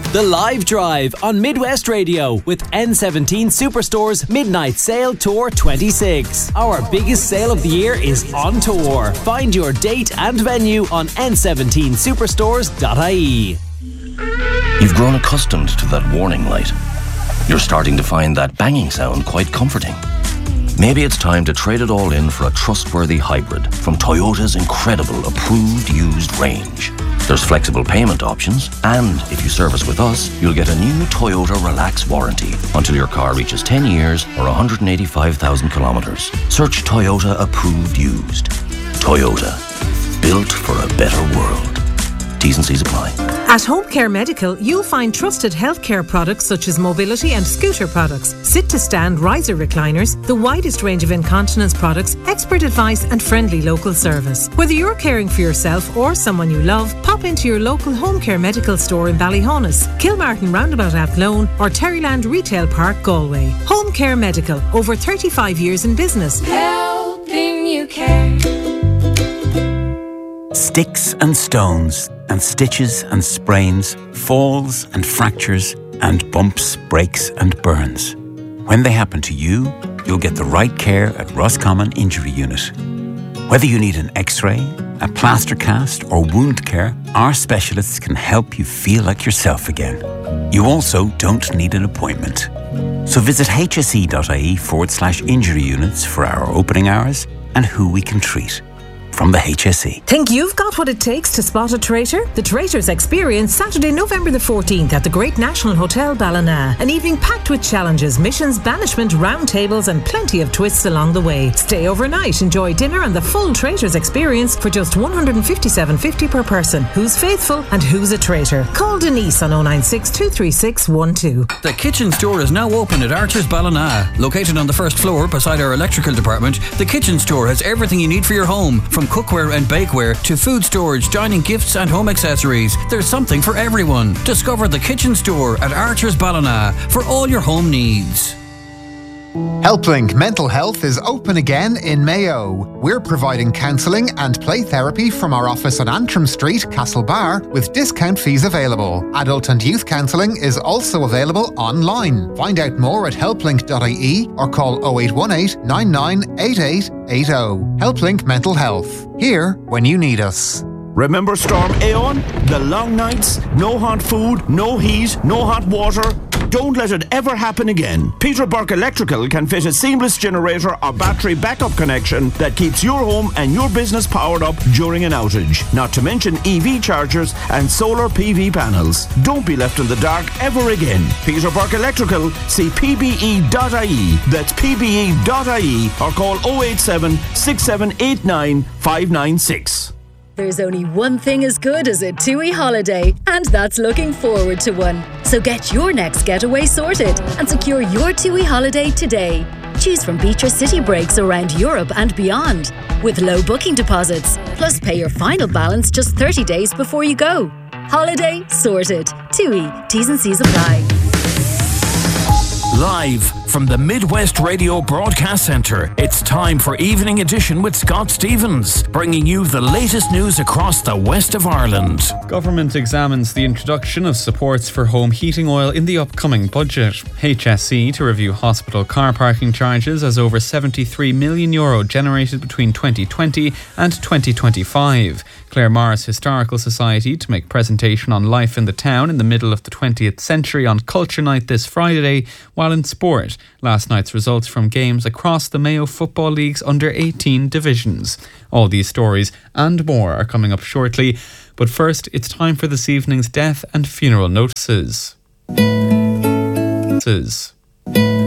The Live Drive on Midwest Radio with N17 Superstore's Midnight Sale Tour 26. Our biggest sale of the year is on tour. Find your date and venue on n17superstores.ie. You've grown accustomed to that warning light. You're starting to find that banging sound quite comforting. Maybe it's time to trade it all in for a trustworthy hybrid from Toyota's incredible approved used range. There's flexible payment options, and if you service with us, you'll get a new Toyota Relax warranty until your car reaches 10 years or 185,000 kilometres. Search Toyota approved used. Toyota, built for a better world. T's and C's apply. At Home Care Medical, you'll find trusted healthcare products such as mobility and scooter products, sit-to-stand riser recliners, the widest range of incontinence products, expert advice and friendly local service. Whether you're caring for yourself or someone you love, pop into your local Home Care Medical store in Ballyhonus, Kilmartin Roundabout Athlone or Terryland Retail Park, Galway. Home Care Medical, over 35 years in business. Helping you care. Sticks and stones and stitches and sprains, falls and fractures and bumps, breaks and burns. When they happen to you, you'll get the right care at Roscommon Injury Unit. Whether you need an X-ray, a plaster cast or wound care, our specialists can help you feel like yourself again. You also don't need an appointment. So visit hse.ie/injury units for our opening hours and who we can treat. From the HSE. Think you've got what it takes to spot a traitor? The Traitors Experience, Saturday, November the 14th at the Great National Hotel Ballina. An evening packed with challenges, missions, banishment, roundtables and plenty of twists along the way. Stay overnight, enjoy dinner and the full Traitors Experience for just $157.50 per person. Who's faithful and who's a traitor? Call Denise on 096 236 12. The Kitchen Store is now open at Archer's Ballina. Located on the first floor beside our electrical department, the Kitchen Store has everything you need for your home, from cookware and bakeware to food storage, dining gifts and home accessories. There's something for everyone. Discover the Kitchen Store at Archer's Ballina for all your home needs. HelpLink Mental Health is open again in Mayo. We're providing counselling and play therapy from our office on Antrim Street, Castlebar, with discount fees available. Adult and youth counselling is also available online. Find out more at helplink.ie or call 0818 998880. HelpLink Mental Health. Here when you need us. Remember Storm Aeon? The long nights, no hot food, no heat, no hot water. Don't let it ever happen again. Peter Burke Electrical can fit a seamless generator or battery backup connection that keeps your home and your business powered up during an outage. Not to mention EV chargers and solar PV panels. Don't be left in the dark ever again. Peter Burke Electrical, see pbe.ie. That's pbe.ie or call 087 6789 596. There's only one thing as good as a TUI holiday, and that's looking forward to one. So get your next getaway sorted and secure your TUI holiday today. Choose from beach or city breaks around Europe and beyond, with low booking deposits. Plus pay your final balance just 30 days before you go. Holiday sorted. TUI. T's and C's apply. Live from the Midwest Radio Broadcast Centre, it's time for Evening Edition with Scott Stevens, bringing you the latest news across the west of Ireland. Government examines the introduction of supports for home heating oil in the upcoming budget. HSE to review hospital car parking charges as over €73 million generated between 2020 and 2025. Clare Morris Historical Society to make presentation on life in the town in the middle of the 20th century on Culture Night this Friday, while in sport, last night's results from games across the Mayo Football League's under-18 divisions. All these stories and more are coming up shortly, but first it's time for this evening's death and funeral notices.